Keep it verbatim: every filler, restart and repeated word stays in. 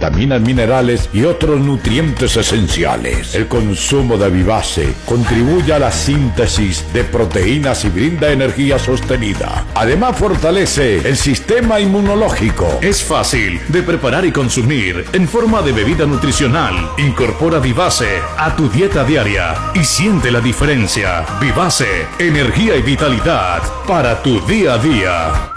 vitaminas, minerales y otros nutrientes esenciales. El consumo de Vivase contribuye a la síntesis de proteínas y brinda energía sostenida. Además, fortalece el sistema inmunológico. Es fácil de preparar y consumir en forma de bebida nutricional. Incorpora Vivase a tu dieta diaria y siente la diferencia. Vivase, energía y vitalidad para tu día a día.